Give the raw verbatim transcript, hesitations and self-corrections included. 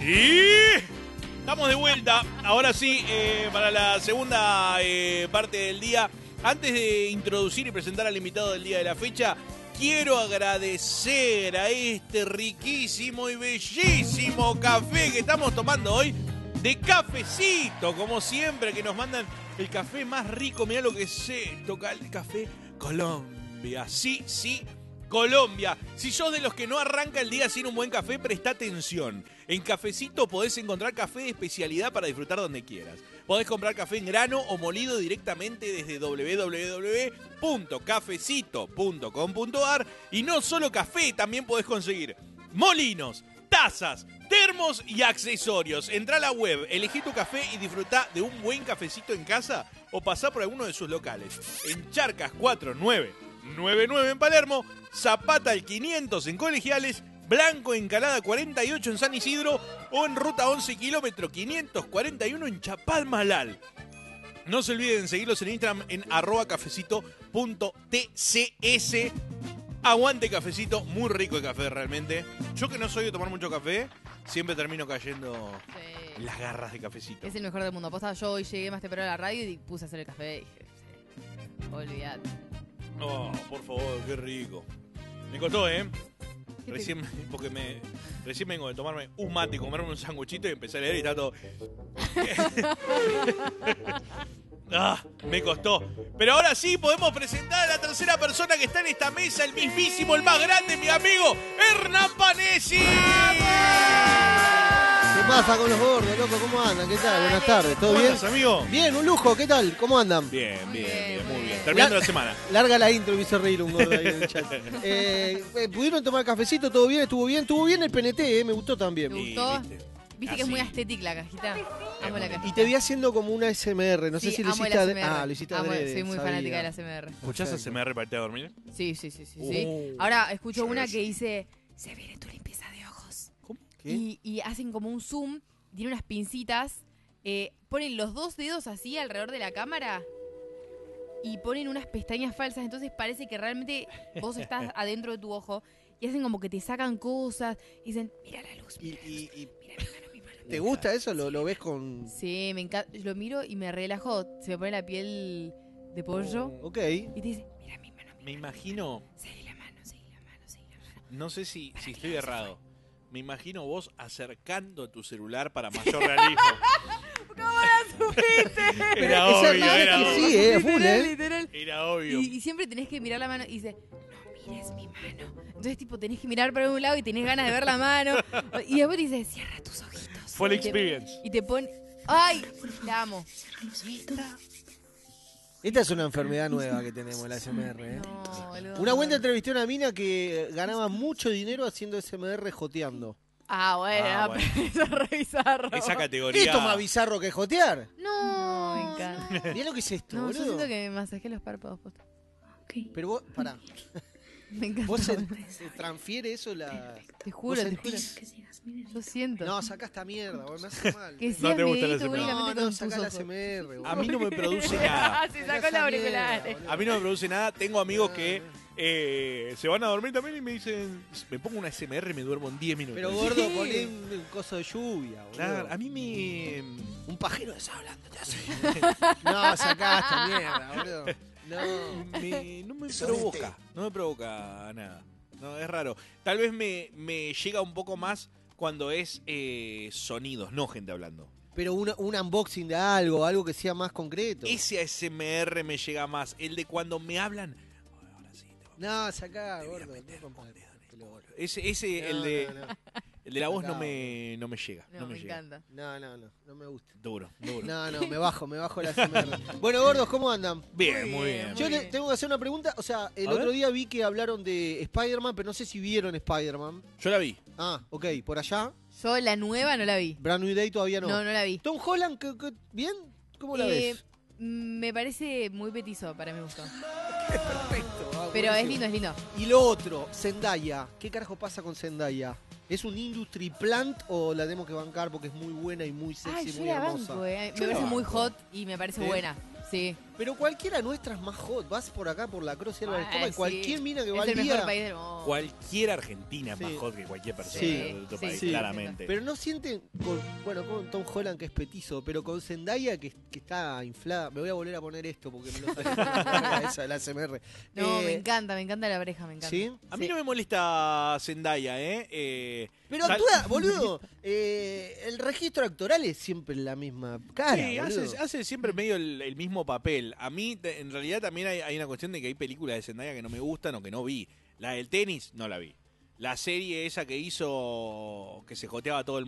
Y estamos de vuelta, ahora sí, eh, para la segunda eh, parte del día. Antes de introducir y presentar al invitado del día de la fecha, quiero agradecer a este riquísimo y bellísimo café que estamos tomando hoy de Cafecito, como siempre, que nos mandan el café más rico. Mirá lo que es esto, el café Colombia. Sí, sí, Colombia. Si sos de los que no arranca el día sin un buen café, presta atención. En Cafecito podés encontrar café de especialidad para disfrutar donde quieras. Podés comprar café en grano o molido directamente desde doble u doble u doble u punto cafecito punto com punto a r. Y no solo café, también podés conseguir molinos, tazas, termos y accesorios. Entrá a la web, elegí tu café y disfrutá de un buen cafecito en casa o pasá por alguno de sus locales. En Charcas cuatro nueve nueve nueve en Palermo, Zapata el quinientos en Colegiales, Blanco Encalada cuarenta y ocho en San Isidro o en Ruta once kilómetro quinientos cuarenta y uno en Chapalmalal. No se olviden seguirlos en Instagram en arroba cafecito punto t c s. Aguante Cafecito, muy rico el café realmente. Yo que no soy de tomar mucho café, siempre termino cayendo sí. en las garras de Cafecito. Es el mejor del mundo. Aposta, yo hoy llegué más temprano a la radio y puse a hacer el café y dije, sí, olvidate. Oh, por favor, qué rico. Me costó, ¿eh? Recién, porque me, recién vengo de tomarme un mate, comerme un sanguchito y empecé a leer y está todo... Ah, me costó. Pero ahora sí podemos presentar a la tercera persona que está en esta mesa, el mismísimo, el más grande, mi amigo, Hernán Panesi. ¿Qué pasa con los gordos, loco? ¿Cómo andan? ¿Qué tal? Buenas tardes. ¿Todo bien? ¿Cómo andas, amigo? Bien, un lujo. ¿Qué tal? ¿Cómo andan? Bien, bien, bien, muy bien. Terminando la semana. Larga la intro, me hizo reír un gordo ahí en el chat. Eh, ¿Pudieron tomar cafecito? ¿Todo bien? ¿Estuvo bien? ¿Estuvo bien el P N T? Eh? Me gustó también. ¿Te gustó? Sí, ¿viste? Viste que es muy estética la cajita. Amo la cajita. Y te vi haciendo como una S M R. No sí, sé si lo hiciste adrede. Ah, lo hiciste adrede. Soy muy sabía. fanática de la S M R. ¿Escuchás a S M R para irte a dormir? Sí, sí, sí, sí. Uh, sí. Ahora escucho una que dice, se viene tu limpieza de ojos. ¿Cómo? ¿Qué? Y, y hacen como un zoom, tiene unas pincitas, eh, ponen los dos dedos así alrededor de la cámara y ponen unas pestañas falsas. Entonces parece que realmente vos estás adentro de tu ojo y hacen como que te sacan cosas y dicen, mira la luz, mira, y, la luz, y, y... mira mi mano, mi mano. ¿Te gusta eso? ¿Lo, lo ves con...? Sí, me encanta. Lo miro y me relajo. Se me pone la piel de pollo. Ok. Y te dice, mira mi mano, mi Me mano. imagino... Seguí la mano, seguí la mano, seguí la mano. No sé si, si estoy errado. Me imagino vos acercando tu celular para mayor realismo. ¿Cómo la supiste? Era Esa- obvio, esa- era que obvio. sí, eh, full, Literal, eh. literal. Era obvio. Y, y siempre tenés que mirar la mano y dice, no mires mi mano. Entonces, tipo, tenés que mirar para un lado y tenés ganas de ver la mano. Y después te dice, cierra tus ojitos. Full Y te- experience. Y te pone, ¡ay! La amo. Esta es una enfermedad nueva que tenemos, la S M R. ¿eh? No, boludo. Una vuelta entrevisté a una mina que ganaba mucho dinero haciendo S M R joteando. Ah, bueno, Ah, bueno. pero eso es re bizarro. Esa categoría... ¿Esto más bizarro que jotear? No, me encanta. Mirá lo que es esto, No, yo boludo. siento que me masajé los párpados. Posta. Pero vos, pará, Me encanta. vos se, se transfiere eso la... Te juro, ¿Vos te juro. sentís? Yo siento. No, sacá esta mierda, vos me hace mal. Que No seas te gusta la amiguito S M R. únicamente No, con no, tus sacá la ojos. S M R, boludo. A mí no me produce nada. Se sacó la auricular. A mí no me produce nada. Tengo amigos que eh, se van a dormir también y me dicen, me pongo una S M R y me duermo en diez minutos. Pero gordo, poné un, un coso de lluvia, boludo. Claro, a mí me... Un pajero deshablando te hace. No, sacá esta mierda, boludo. No. me- no me provoca, no me provoca nada. No, es raro. Tal vez me, me llega un poco más cuando es eh, sonidos, no gente hablando. Pero una, un unboxing de algo, algo que sea más concreto. Ese A S M R me llega más. El de cuando me hablan. "Ay, ahora sí, te voy No, sacá, a gordo. meter no un rompas dedo en el el culo". Ese, ese No, el de, no, no. el de la voz no Sacá, me, no me llega. No, No me me llega. encanta. No, no, no, no me gusta. Duro, duro. No, no, me bajo, me bajo la S M R. Bueno, gordos, ¿cómo andan? Bien, Muy muy bien, bien. muy Yo le bien. tengo que hacer una pregunta. O sea, el A otro ver. día vi que hablaron de Spider-Man, pero no sé si vieron Spider-Man. Yo la vi. Ah, ok, por allá. Yo la nueva no la vi. Brand New Day todavía no. No, no la vi. Tom Holland, ¿qué- qué- ¿bien? ¿Cómo la Eh, ves? Me parece muy petizo para mi gusto. Perfecto. ah, Pero es buenísimo. lindo, es lindo. Y lo otro, Zendaya. ¿Qué carajo pasa con Zendaya? ¿Es un industry plant o la tenemos que bancar porque es muy buena y muy sexy, Ay, yo muy la hermosa? banco, eh. Yo Me la parece muy banco. hot y me parece ¿Sí? buena. Sí. Pero cualquiera nuestra es más hot. Vas por acá, por la Cross y Álvarez Ah, Coma, y sí. cualquier mina que va Es al el mejor día... país del mundo. Cualquier argentina es Sí. más hot que cualquier persona Sí, de otro sí, país, sí. claramente. Pero no sienten, con, bueno, con Tom Holland que es petizo, pero con Zendaya que, que está inflada. Me voy a volver a poner esto porque me lo salió la, esa, la A S M R. No, Eh, me encanta, me encanta la pareja, me encanta. ¿Sí? A mí Sí. no me molesta Zendaya, ¿eh? eh Pero sal- actúa, boludo. eh, el registro actoral es siempre la misma cara, Sí, boludo. hace, hace siempre medio el, el mismo papel. A mí, te- en realidad, también hay, hay una cuestión de que hay películas de Zendaya que no me gustan o que no vi. La del tenis, no la vi. La serie esa que hizo, que se joteaba a todo el